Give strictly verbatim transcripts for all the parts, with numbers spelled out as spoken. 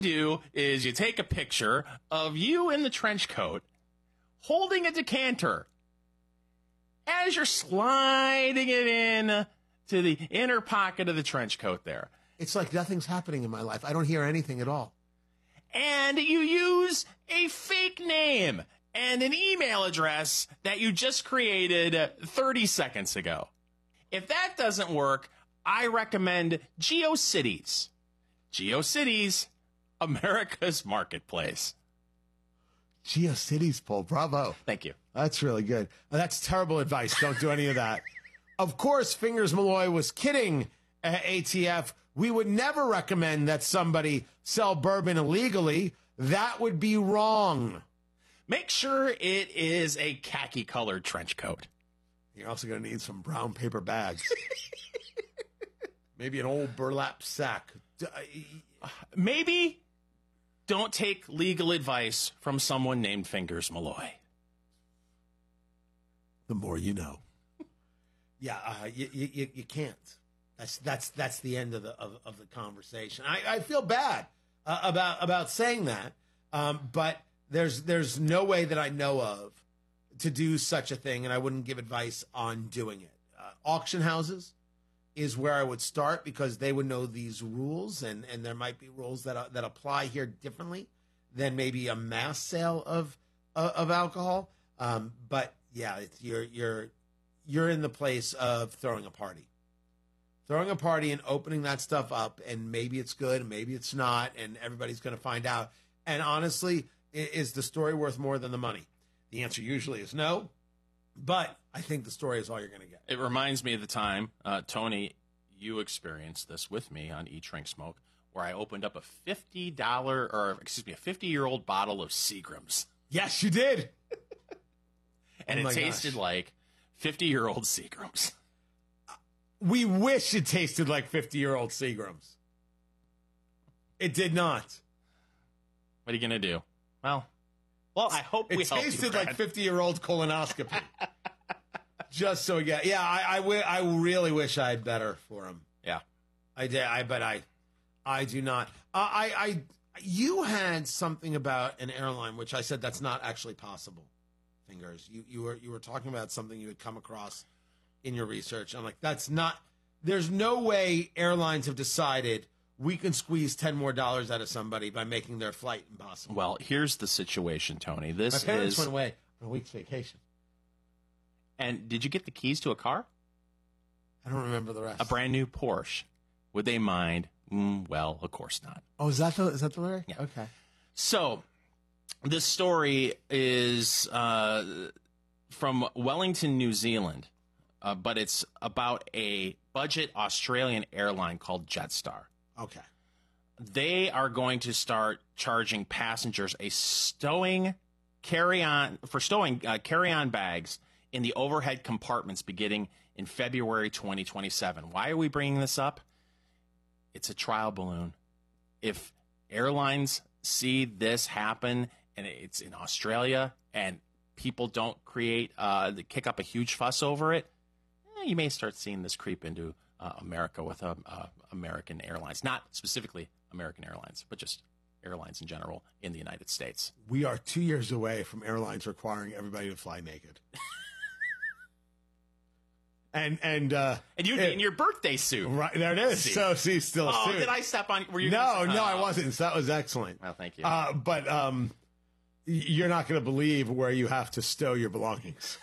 do is you take a picture of you in the trench coat holding a decanter as you're sliding it in to the inner pocket of the trench coat there. It's like nothing's happening in my life. I don't hear anything at all. And you use a fake name and an email address that you just created thirty seconds ago. If that doesn't work, I recommend GeoCities. GeoCities, America's marketplace. GeoCities, Paul. Bravo. Thank you. That's really good. That's terrible advice. Don't do any of that. Of course, Fingers Malloy was kidding, uh, A T F. We would never recommend that somebody sell bourbon illegally. That would be wrong. Make sure it is a khaki-colored trench coat. You're also going to need some brown paper bags. Maybe an old burlap sack. Maybe don't take legal advice from someone named Fingers Malloy. The more you know. Yeah, uh, you, you you can't. That's that's that's the end of the of, of the conversation. I, I feel bad uh, about about saying that, um, but there's there's no way that I know of to do such a thing, and I wouldn't give advice on doing it. Uh, auction houses is where I would start because they would know these rules, and, and there might be rules that uh, that apply here differently than maybe a mass sale of uh, of alcohol. Um, but yeah, it's, you're you're you're in the place of throwing a party. Throwing a party and opening that stuff up, and maybe it's good, and maybe it's not, and everybody's going to find out. And honestly, is the story worth more than the money? The answer usually is no, but I think the story is all you're going to get. It reminds me of the time, uh, Tony, you experienced this with me on Eat, Drink, Smoke, where I opened up a fifty dollars, or excuse me, a fifty-year-old bottle of Seagram's. Yes, you did. And oh it tasted gosh. like fifty-year-old Seagram's. We wish it tasted like fifty-year-old Seagram's. It did not. What are you going to do? Well, well, I hope it we helped tasted you, like fifty-year-old colonoscopy. Just so we get, yeah, I, I, w- I really wish I had better for him. Yeah, I did. I but I, I do not. Uh, I, I, you had something about an airline, which I said that's not actually possible. Fingers, you, you were, you were talking about something you had come across in your research. I'm like, that's not. There's no way airlines have decided we can squeeze ten more dollars out of somebody by making their flight impossible. Well, here's the situation, Tony. This My parents is went away on a week's vacation. And did you get the keys to a car? I don't remember the rest. A brand new Porsche. Would they mind? Mm, well, of course not. Oh, is that the is that the lyric? Yeah. Okay. So, this story is uh, from Wellington, New Zealand, uh, but it's about a budget Australian airline called Jetstar. Okay. They are going to start charging passengers a stowing carry-on for stowing uh, carry-on bags in the overhead compartments beginning in February twenty twenty-seven. Why are we bringing this up? It's a trial balloon. If airlines see this happen and it's in Australia and people don't create, uh, kick up a huge fuss over it, eh, you may start seeing this creep into uh, America with uh, uh, American Airlines. Not specifically American Airlines, but just airlines in general in the United States. We are two years away from airlines requiring everybody to fly naked. And and uh, and you'd be in your birthday suit, right? There it is. See. So see, still a oh, suit. did I step on? Were you? No, gonna, no, oh. I wasn't. So that was excellent. Well, thank you. Uh, but um, you're not going to believe where you have to stow your belongings.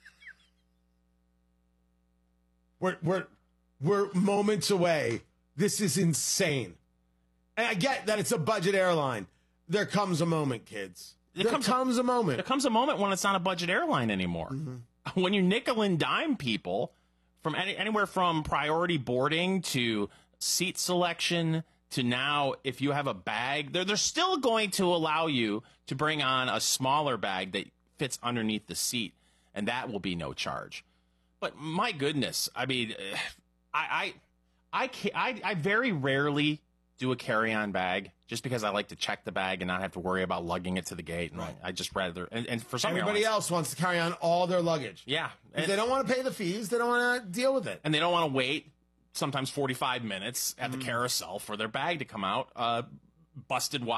we're we're we're moments away. This is insane. And I get that it's a budget airline. There comes a moment, kids. There, there comes, comes a, a moment. There comes a moment when it's not a budget airline anymore. Mm-hmm. When you nickel and dime people from any, anywhere from priority boarding to seat selection to now, if you have a bag, they're, they're still going to allow you to bring on a smaller bag that fits underneath the seat, and that will be no charge. But my goodness, I mean, I I I, I, I very rarely do a carry-on bag just because I like to check the bag and not have to worry about lugging it to the gate. And right. I, I just rather, and, and for some everybody airlines, else wants to carry on all their luggage. Yeah. And they don't want to pay the fees. They don't want to deal with it. And they don't want to wait sometimes forty-five minutes at mm. the carousel for their bag to come out. Uh, busted